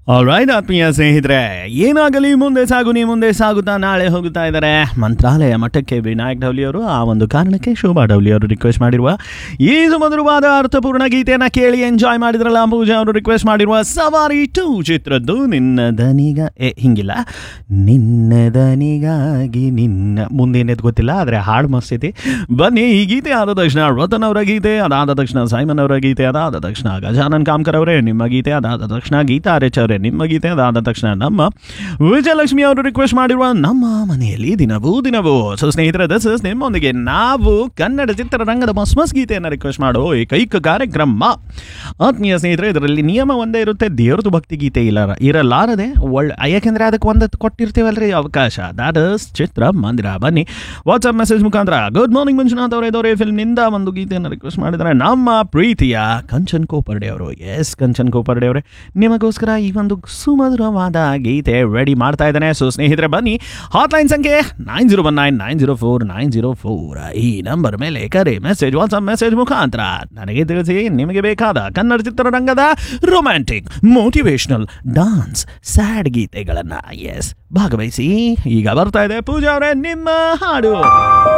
All right ಆತ್ಮೀಯ ಸ್ನೇಹಿತರೆ, ಏನಾಗಲಿ ಮುಂದೆ ಸಾಗುತ್ತಾ ನಾಳೆ ಹೋಗುತ್ತಾ ಇದ್ದಾರೆ ಮಂತ್ರಾಲಯ ಮಠಕ್ಕೆ ವಿನಾಯಕ್ ಡೌಲಿ ಅವರು. ಆ ಒಂದು ಕಾರಣಕ್ಕೆ ಶೋಭಾ ಡೌಲಿ ಅವರು ರಿಕ್ವೆಸ್ಟ್ ಮಾಡಿರುವ ಈ ಸುಮಧುರವಾದ ಅರ್ಥಪೂರ್ಣ ಗೀತೆಯನ್ನು ಕೇಳಿ ಎಂಜಾಯ್ ಮಾಡಿದ್ರಲ್ಲ. ಪೂಜಾ ಅವರು ರಿಕ್ವೆಸ್ಟ್ ಮಾಡಿರುವ ಸವಾರಿ 2 ಚಿತ್ರದ್ದು ನಿನ್ನ ಹಿಂಗಿಲ್ಲ, ನಿನ್ನ ದನಿಗಾಗಿ ನಿನ್ನ ಮುಂದೇನೇದು ಗೊತ್ತಿಲ್ಲ, ಆದರೆ ಹಾಡು ಮಸ್ತಿದೆ. ಬನ್ನಿ, ಈ ಗೀತೆ ಆದ ತಕ್ಷಣ ರತನ್ ಅವರ ಗೀತೆ, ಅದಾದ ತಕ್ಷಣ ಸೈಮನ್ ಅವರ ಗೀತೆ, ಅದಾದ ತಕ್ಷಣ ಗಜಾನನ್ ಕಾಮ್ಕರ್ ಅವರೇ ನಿಮ್ಮ ಗೀತೆ, ಅದಾದ ತಕ್ಷಣ ಗೀತಾ ರೆಚ್ ಅವರೇ ನಿಮ್ಮ ಗೀತೆ, ಅದಾದ ತಕ್ಷಣ ನಮ್ಮ ವಿಜಯಲಕ್ಷ್ಮಿ ಅವರು ರಿಕ್ವೆಸ್ಟ್ ಮಾಡಿರುವ ನಮ್ಮ ಮನೆಯಲ್ಲಿ ದಿನವೂ. ಸೊ ಸ್ನೇಹಿತರೆ, ದಿಸ್ ಇಸ್ ನಿಮ್ಮೊಂದಿಗೆ ನಾವು ಕನ್ನಡ ಚಿತ್ರರಂಗದ ಮಸ್ ಗೀತೆಯನ್ನು ರಿಕ್ವೆಸ್ಟ್ ಮಾಡೋ ಏಕೈಕ ಕಾರ್ಯಕ್ರಮ. ಆತ್ಮೀಯ ಸ್ನೇಹಿತರೆ, ಇದರಲ್ಲಿ ನಿಯಮ ಒಂದೇ ಇರುತ್ತೆ, ದೇವ್ರದ್ದು ಭಕ್ತಿ ಗೀತೆ ಇರಲಾರದೆ ಯಾಕೆಂದ್ರೆ ಅದಕ್ಕೆ ಒಂದು ಕೊಟ್ಟಿರ್ತೀವಲ್ರಿ ಅವಕಾಶ, ದಟ್ ಇಸ್ ಚಿತ್ರ ಮಂದಿರ. ಬನ್ನಿ, ವಾಟ್ಸ್ಆಪ್ ಮೆಸೇಜ್ ಮುಖಾಂತರ ಗುಡ್ ಮಾರ್ನಿಂಗ್ ಮಂಜುನಾಥ್ ಅವರೇ ದೊರೆ ಫಿಲ್ಮ್ನಿಂದ ಒಂದು ಗೀತೆಯನ್ನು ರಿಕ್ವೆಸ್ಟ್ ಮಾಡಿದ್ದಾರೆ ನಮ್ಮ ಪ್ರೀತಿಯ ಕಂಚನ್ ಕೋಪರ್ಡೆ ಅವರು. ಎಸ್, ಕಂಚನ್ ಕೋಪರ್ಡೆ ಅವರೇ, ನಿಮಗೋಸ್ಕರ ಈ ಒಂದು ಸುಮಧುರವಾದ ಗೀತೆ ರೆಡಿ ಮಾಡ್ತಾ ಇದ್ದಾನೆ. ಸೊ ಸ್ನೇಹಿತರೆ, ಬನ್ನಿ, ಹಾಟ್ಲೈನ್ ಸಂಖ್ಯೆ 9019904904 ಈ ನಂಬರ್ ಮೇಲೆ ಕರೆ, ಮೆಸೇಜ್, ವಾಟ್ಸ್ಆಪ್ ಮೆಸೇಜ್ ಮುಖಾಂತರ ನನಗೆ ತಿಳಿಸಿ ನಿಮಗೆ ಬೇಕಾದ ಕನ್ನಡ ಚಿತ್ರರಂಗದ ರೊಮ್ಯಾಂಟಿಕ್, ಮೋಟಿವೇಶನಲ್, ಡಾನ್ಸ್, ಸ್ಯಾಡ್ ಗೀತೆಗಳನ್ನ ಎಸ್ ಭಾಗವಹಿಸಿ. ಈಗ ಬರ್ತಾ ಇದೆ ಪೂಜಾ ಅವರೇ ನಿಮ್ಮ ಹಾಡು.